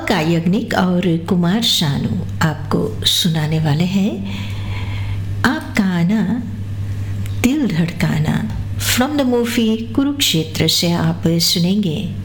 अलका याग्निक और कुमार शानू आपको सुनाने वाले हैं आपका आना दिल धड़काना। फ्रॉम द मूवी कुरुक्षेत्र से आप सुनेंगे